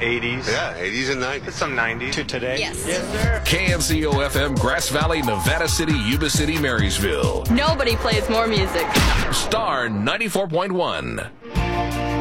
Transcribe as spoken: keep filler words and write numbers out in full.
eighties. Yeah, eighties and nineties. Some nineties. To today? Yes. Yes, sir. K N C O F M, Grass Valley, Nevada City, Yuba City, Marysville. Nobody plays more music. Star ninety-four point one.